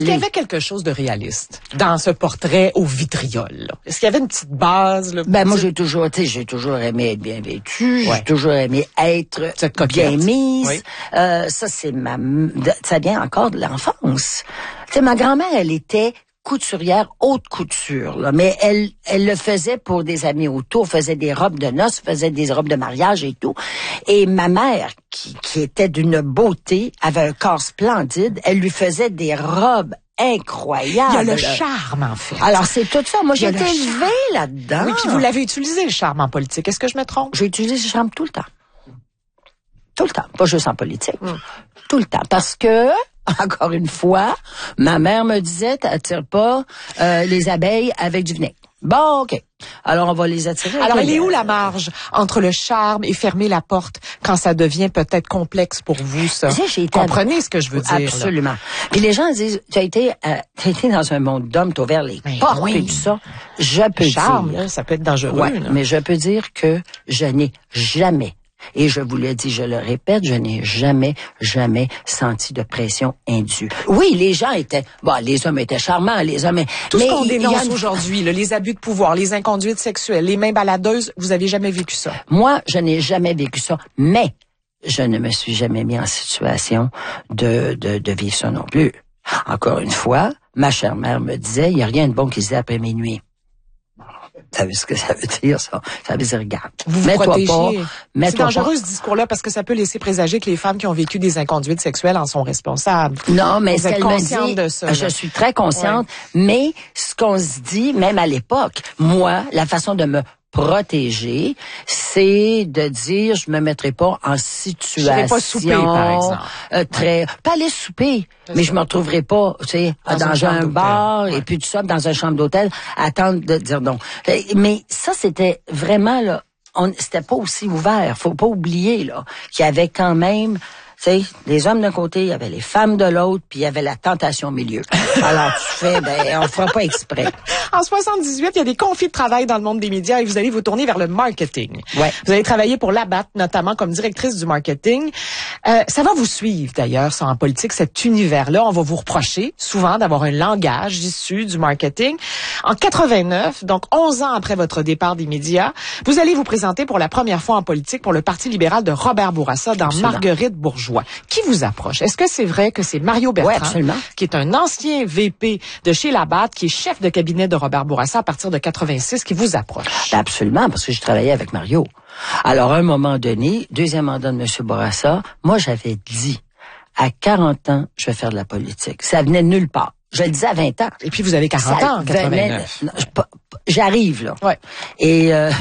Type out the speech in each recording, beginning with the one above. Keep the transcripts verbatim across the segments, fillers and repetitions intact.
Il y avait quelque chose de réaliste dans ce portrait au vitriol, là. Est-ce qu'il y avait une petite base, là? Ben, moi, j'ai toujours, tu sais, j'ai toujours aimé être bien vêtue. Ouais. J'ai toujours aimé être bien mise. Oui. Euh, ça, c'est ma, ça vient encore de l'enfance. Tu sais, ma grand-mère, elle était couturière, haute couture, là. Mais elle, elle le faisait pour des amis autour, faisait des robes de noces, faisait des robes de mariage et tout. Et ma mère, qui, qui était d'une beauté, avait un corps splendide, elle lui faisait des robes incroyables. Il y a le là. charme, en fait. Alors, c'est tout ça. Moi, Il y a j'ai le été charme. élevée là-dedans. Oui, puis vous l'avez utilisé, le charme en politique. Est-ce que je me trompe? J'ai utilisé ce charme tout le temps. Tout le temps. Pas juste en politique. Mm. Tout le temps. Parce que, encore une fois, ma mère me disait, t'attires pas euh, les abeilles avec du vinaigre. Bon, OK. Alors, on va les attirer. Alors, elle est où la marge entre le charme et fermer la porte quand ça devient peut-être complexe pour vous, ça? Tu sais, j'ai été Comprenez avec... ce que je veux dire. Absolument. Là. Puis les gens disent, tu as été, euh, tu as été dans un monde d'hommes, t'as ouvert les Mais portes oui. et tout ça. Je peux Le charme, dire. là, ça peut être dangereux. Ouais, là. mais je peux dire que je n'ai jamais, et je vous le dis, je le répète, je n'ai jamais, jamais senti de pression indue. Oui, les gens étaient, bon, les hommes étaient charmants, les hommes, Tout mais ce qu'on il y dénonce a- aujourd'hui, là, les abus de pouvoir, les inconduites sexuelles, les mains baladeuses, vous avez jamais vécu ça? Moi, je n'ai jamais vécu ça, mais je ne me suis jamais mis en situation de, de, de vivre ça non plus. Encore une fois, ma chère mère me disait, il n'y a rien de bon qui se dit après minuit. Vous savez ce que ça veut dire, ça? Ça veut dire, regarde, Vous vous mets-toi protégez. pas, C'est mets-toi pas. dangereux ce discours-là parce que ça peut laisser présager que les femmes qui ont vécu des inconduites sexuelles en sont responsables. Non, mais Vous ce êtes qu'elle me consciente dit, de ça, je là. suis très consciente, mais ce qu'on se dit, même à l'époque, moi, la façon de me protéger, c'est de dire, je me mettrai pas en situation J'irai pas souper, par exemple. euh, très, pas aller souper, C'est mais ça. je me retrouverai pas, tu sais, Dans dans, une chambre un d'hôtel. bar Ouais. et puis tout ça, dans une chambre d'hôtel, attendre de dire non. Mais ça, c'était vraiment là, on, c'était pas aussi ouvert. Faut pas oublier là qu'il y avait quand même. Tu sais, les hommes d'un côté, il y avait les femmes de l'autre, puis il y avait la tentation au milieu. Alors tu fais, ben, on fera pas exprès. En soixante-dix-huit, il y a des conflits de travail dans le monde des médias et vous allez vous tourner vers le marketing. Ouais. Vous allez travailler pour Labatt, notamment comme directrice du marketing. Euh, ça va vous suivre d'ailleurs, ça en politique, cet univers-là. On va vous reprocher souvent d'avoir un langage issu du marketing. En quatre-vingt-neuf, donc onze ans après votre départ des médias, vous allez vous présenter pour la première fois en politique pour le Parti libéral de Robert Bourassa dans Absolument. Marguerite Bourgeois. Qui vous approche? Est-ce que c'est vrai que c'est Mario Bertrand, Ouais, absolument. qui est un ancien V P de chez Labatt, qui est chef de cabinet de Robert Bourassa à partir de quatre-vingt-six, qui vous approche? Ben absolument, parce que je travaillais avec Mario. Alors, à un moment donné, deuxième mandat de M. Bourassa, moi, j'avais dit, à quarante ans, je vais faire de la politique. Ça venait de nulle part. Je le disais à vingt ans. Et puis vous avez quarante Ça ans en venait- quatre-vingt-neuf. non, je- pas- pas- J'arrive, là. Ouais. Et, euh,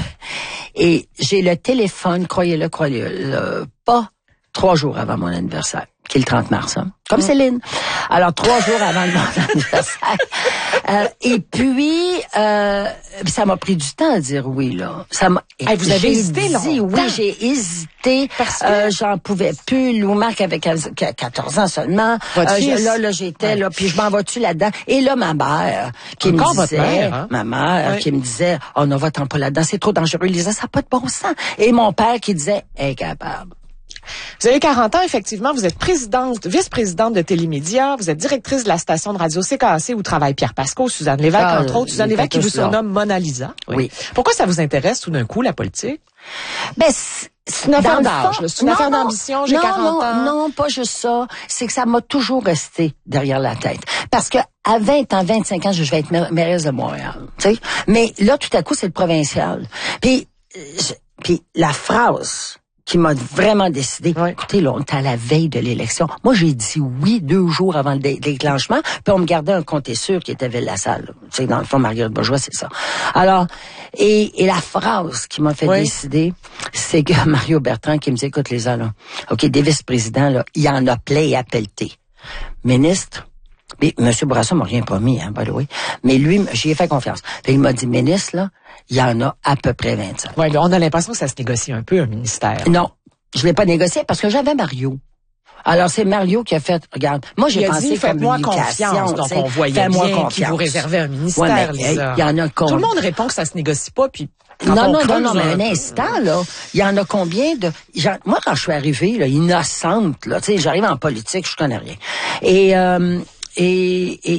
et j'ai le téléphone, croyez-le, croyez-le, pas trois jours avant mon anniversaire, qui est le trente mars, hein, comme Céline. Alors, trois jours avant mon anniversaire. Euh, et puis, euh, ça m'a pris du temps à dire oui, là. Ça m'a, Hey, vous avez j'ai hésité dit longtemps. oui, j'ai hésité. Parce que- Euh, j'en pouvais plus. Lou Marc avait quatorze ans seulement. Votre Euh, fils. je- là, là, j'étais Ouais. là, puis je m'en vais-tu là-dedans. Et là, ma mère, qui Encore me votre disait, mère, hein? ma mère, Ouais. qui me disait, oh, ne va-t'en pas là-dedans, c'est trop dangereux. Lisa, ça n'a pas de bon sens. Et mon père qui disait, incapable. Vous avez quarante ans, effectivement. Vous êtes présidente, vice-présidente de Télémédia. Vous êtes directrice de la station de radio C K A C où travaille Pierre Pasco, Suzanne Lévesque, Ah, entre autres. Suzanne il Lévesque qui était vous tous là. surnomme Mona Lisa. Oui. Pourquoi ça vous intéresse tout d'un coup, la politique? Ben, c'est C'est une affaire dans le d'âge, fond- là. C'est une non, affaire non, d'ambition. J'ai non, quarante non, ans. Non, pas juste ça. C'est que ça m'a toujours resté derrière la tête. Parce que à vingt ans, vingt-cinq ans, je vais être maire- mairesse de Montréal. Tu sais? Mais là, tout à coup, c'est le provincial. Puis, euh, je- puis la phrase qui m'a vraiment décidé. Ouais. Écoutez, là, on est à la veille de l'élection. Moi, j'ai dit oui deux jours avant le dé- déclenchement, puis on me gardait un compte sûr qui était Ville-la-Salle. Tu sais, dans le fond, Marguerite Bourgeois, c'est ça. Alors, et, et la phrase qui m'a fait Oui. décider, c'est que Mario Bertrand qui me dit, écoute, les là, OK, des vice-présidents, là, il y en a plein à pelleter. Ministre, mais M. Bourassa m'a rien promis, hein, by the way. Mais lui, j'y ai fait confiance. Puis il m'a dit, ministre, là, il y en a à peu près vingt-cinq. Ouais, mais on a l'impression que ça se négocie un peu, un ministère. Non, je l'ai pas négocié parce que j'avais Mario. Alors, c'est Mario qui a fait, regarde, moi, j'ai Il a pensé dit, faites-moi communication, confiance. Donc, tu sais, on voyait fais-moi bien qu'il confiance. vous réservait un ministère, Ouais, mais, Lisa. il y en a Tout combien? le monde répond que ça se négocie pas, puis quand Non, on non, non, creuse non, mais un un peu- instant, là, il y en a combien de... genre, moi, quand je suis arrivée, là, innocente, là, tu sais, j'arrive en politique, je connais rien. Et, euh, et, et